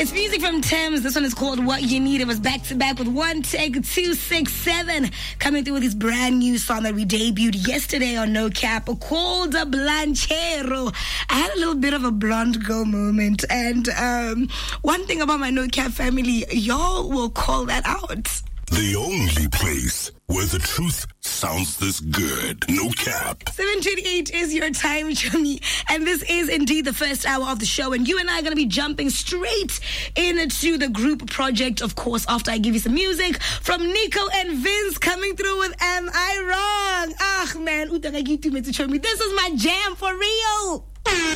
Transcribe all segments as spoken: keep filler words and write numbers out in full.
It's music from Thames. This one is called What You Need. It was back to back with One Take two six seven coming through with his brand new song that we debuted yesterday on No Cap called Blanchero. I had a little bit of a blonde girl moment, and um, one thing about my No Cap family, y'all will call that out. The only place where the truth sounds this good. No Cap. seven twenty-eight is your time, Chummy. And this is indeed the first hour of the show. And you and I are going to be jumping straight into the group project, of course, after I give you some music from Nico and Vince coming through with Am I Wrong? Ah, man. This is my jam for real.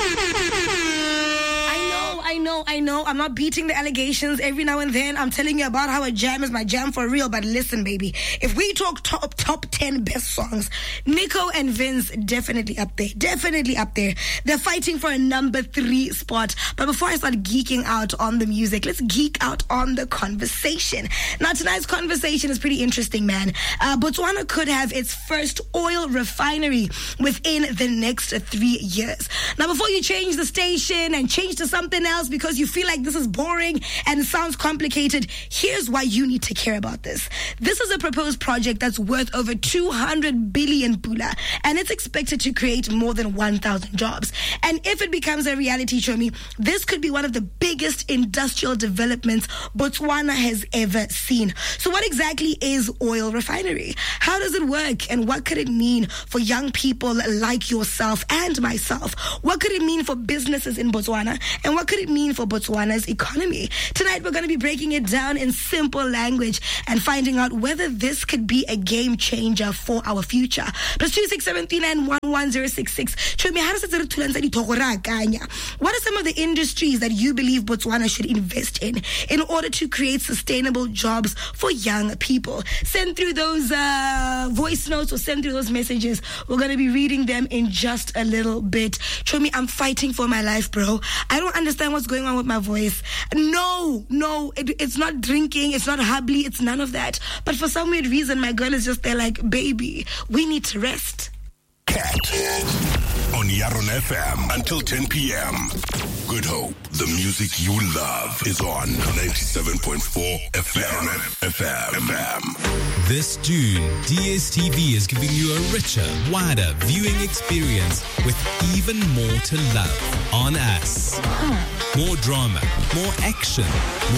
I know, I know, I know. I'm not beating the allegations. Every now and then, I'm telling you about how a jam is my jam for real. But listen, baby, if we talk top top ten best songs, Nico and Vince definitely up there. Definitely up there. They're fighting for a number three spot. But before I start geeking out on the music, let's geek out on the conversation. Now, tonight's conversation is pretty interesting, man. Uh, Botswana could have its first oil refinery within the next three years. Now, before you change the station and change to something else because you feel like this is boring and it sounds complicated, here's why you need to care about this. This is a proposed project that's worth over two hundred billion pula, and it's expected to create more than one thousand jobs. And if it becomes a reality, Chomi, this could be one of the biggest industrial developments Botswana has ever seen. So what exactly is oil refinery? How does it work? And what could it mean for young people like yourself and myself? What could it mean for businesses in Botswana? And what could it mean for Botswana's economy? Tonight, we're going to be breaking it down in simple language and finding out whether this could be a game changer for our future. Plus two six seven three nine one one zero six six. Show me, how does it What are some of the industries that you believe Botswana should invest in in order to create sustainable jobs for young people? Send through those uh, voice notes or send through those messages. We're going to be reading them in just a little bit. Show me, I'm fighting for my life, bro. I don't understand what's going on with my voice. No, no, it, it's not drinking, it's not hubbly, it's none of that. But for some weird reason, my girl is just there like, baby, we need to rest. Cat on Yaron F M until ten p.m. Good Hope, the music you love, is on ninety-seven point four F M. F M. F M. This June, D S T V is giving you a richer, wider viewing experience with even more to love on us. More drama, more action, more